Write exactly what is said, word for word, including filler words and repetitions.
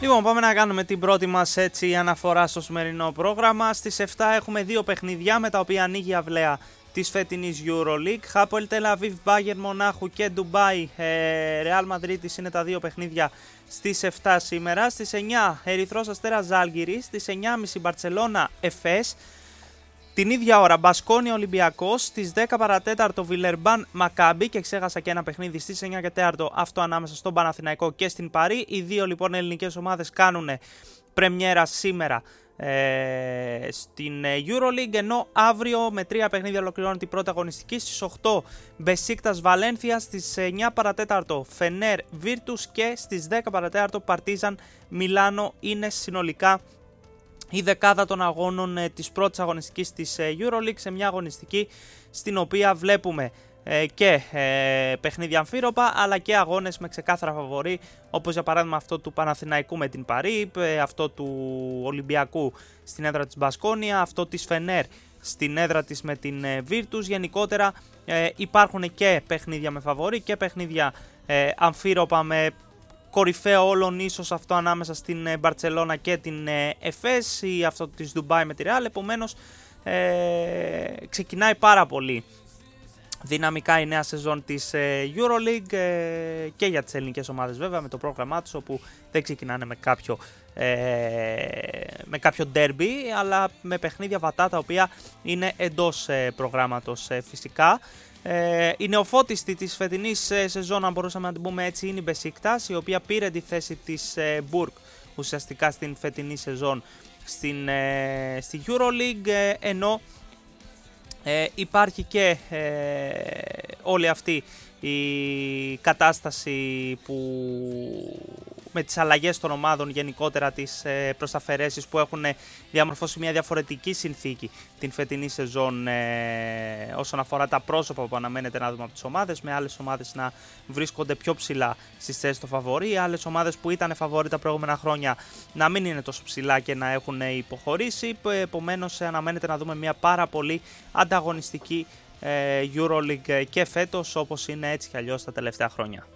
Λοιπόν, πάμε να κάνουμε την πρώτη μας έτσι αναφορά στο σημερινό πρόγραμμα. Στις εφτά έχουμε δύο παιχνίδια με τα οποία ανοίγει η αυλαία της φετινής EuroLeague. Χάπολ Τελ Αβίβ, Μπάγερν Μονάχου και Ντουμπάι, Ρεάλ Μαδρίτης είναι τα δύο παιχνίδια στις εφτά σήμερα. Στις εννιά Ερυθρός Αστέρας Ζάλγκιρις, στις εννιά και μισή Μπαρτσελώνα Εφές. Την ίδια ώρα Μπασκόνια Ολυμπιακός, στις δέκα παρατέταρτο Βιλερμπάν Μακάμπι και ξέχασα και ένα παιχνίδι στις εννιά και τέσσερα αυτό ανάμεσα στον Παναθηναϊκό και στην Παρί. Οι δύο λοιπόν ελληνικές ομάδες κάνουν πρεμιέρα σήμερα ε, στην EuroLeague, ενώ αύριο με τρία παιχνίδια ολοκληρώνει την πρώτη αγωνιστική. Στις οκτώ Μπεσίκτας Βαλένθια, στις εννιά παρατέταρτο Φενέρ Βίρτους και στις δέκα παρατέταρτο Παρτίζαν Μιλάνο. Είναι συνολικά η δεκάδα των αγώνων ε, της πρώτης αγωνιστικής της ε, EuroLeague, σε μια αγωνιστική στην οποία βλέπουμε ε, και ε, παιχνίδια αμφίροπα αλλά και αγώνες με ξεκάθαρα φαβορί, όπως για παράδειγμα αυτό του Παναθηναϊκού με την Παρί, ε, αυτό του Ολυμπιακού στην έδρα της Μπασκόνια, αυτό της Φενέρ στην έδρα της με την ε, Virtus. Γενικότερα ε, υπάρχουν και παιχνίδια με φαβορί και παιχνίδια ε, αμφίροπα με κορυφαίο όλων ίσως αυτό ανάμεσα στην Μπαρτσελώνα και την Εφές ή αυτό της Ντουμπάι με τη Ρεάλ. Επομένως ε, ξεκινάει πάρα πολύ δυναμικά η νέα σεζόν της EuroLeague ε, και για τις ελληνικές ομάδες βέβαια, με το πρόγραμμά τους, όπου δεν ξεκινάνε με κάποιο, ε, με κάποιο derby αλλά με παιχνίδια βατά τα οποία είναι εντός ε, προγράμματος ε, φυσικά. Ε, η νεοφώτιστη της φετινής ε, σεζόν, αν μπορούσαμε να την πούμε έτσι, είναι η Μπεσίκτας, η οποία πήρε τη θέση της ε, Μπουργκ ουσιαστικά στην φετινή σεζόν στην, ε, στη EuroLeague, ε, ενώ ε, υπάρχει και ε, όλη αυτή η κατάσταση που με τις αλλαγές των ομάδων, γενικότερα τις ε, προσαφαιρέσεις που έχουν διαμορφώσει μια διαφορετική συνθήκη την φετινή σεζόν ε, όσον αφορά τα πρόσωπα που αναμένεται να δούμε από τις ομάδες, με άλλες ομάδες να βρίσκονται πιο ψηλά στις θέσεις των φαβορί, άλλες ομάδες που ήταν φαβορί τα προηγούμενα χρόνια να μην είναι τόσο ψηλά και να έχουν υποχωρήσει. Επομένως αναμένεται να δούμε μια πάρα πολύ ανταγωνιστική ε, EuroLeague και φέτος, όπως είναι έτσι κι αλλιώς τα τελευταία χρόνια.